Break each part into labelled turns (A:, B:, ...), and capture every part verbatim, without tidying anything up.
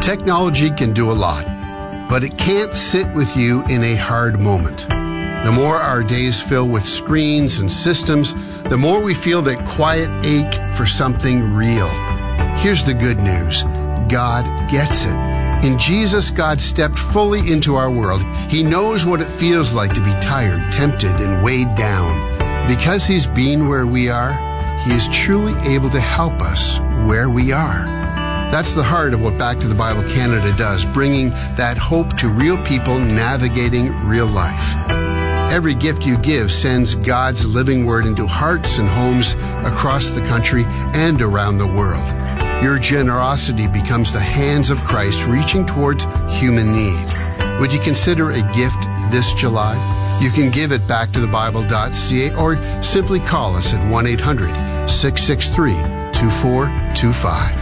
A: Technology can do a lot, but it can't sit with you in a hard moment. The more our days fill with screens and systems, the more we feel that quiet ache for something real. Here's the good news. God gets it. In Jesus, God stepped fully into our world. He knows what it feels like to be tired, tempted, and weighed down. Because He's been where we are, He is truly able to help us where we are. That's the heart of what Back to the Bible Canada does, bringing that hope to real people navigating real life. Every gift you give sends God's living word into hearts and homes across the country and around the world. Your generosity becomes the hands of Christ reaching towards human need. Would you consider a gift this July? You can give at back to the bible dot c a or simply call us at one eight hundred, six six three, two four two five.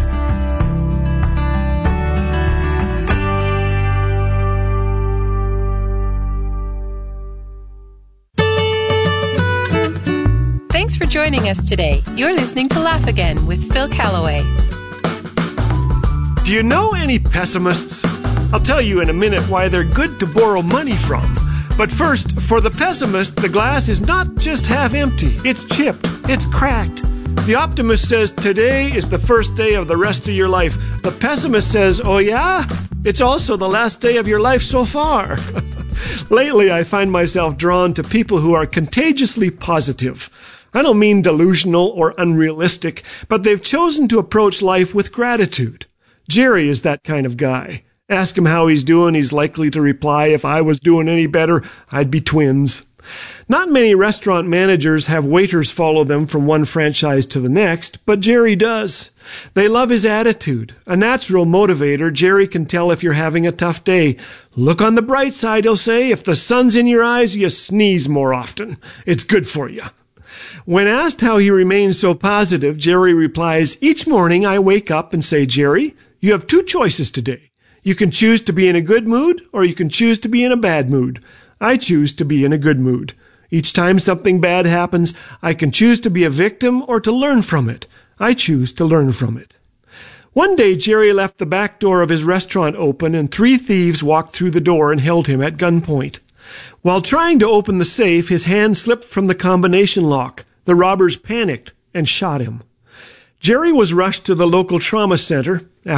B: Thanks for joining us today. You're listening to Laugh Again with Phil Callaway.
C: Do you know any pessimists? I'll tell you in a minute why they're good to borrow money from. But first, for the pessimist, the glass is not just half empty. It's chipped. It's cracked. The optimist says today is the first day of the rest of your life. The pessimist says, oh yeah? It's also the last day of your life so far. Lately, I find myself drawn to people who are contagiously positive. I don't mean delusional or unrealistic, but they've chosen to approach life with gratitude. Jerry is that kind of guy. Ask him how he's doing, he's likely to reply, if I was doing any better, I'd be twins. Not many restaurant managers have waiters follow them from one franchise to the next, but Jerry does. They love his attitude. A natural motivator, Jerry can tell if you're having a tough day. Look on the bright side, he'll say. If the sun's in your eyes, you sneeze more often. It's good for you. When asked how he remains so positive, Jerry replies, each morning I wake up and say, Jerry, you have two choices today. You can choose to be in a good mood, or you can choose to be in a bad mood. I choose to be in a good mood. Each time something bad happens, I can choose to be a victim or to learn from it. I choose to learn from it. One day, Jerry left the back door of his restaurant open, and three thieves walked through the door and held him at gunpoint. While trying to open the safe, his hand slipped from the combination lock. The robbers panicked and shot him. Jerry was rushed to the local trauma center.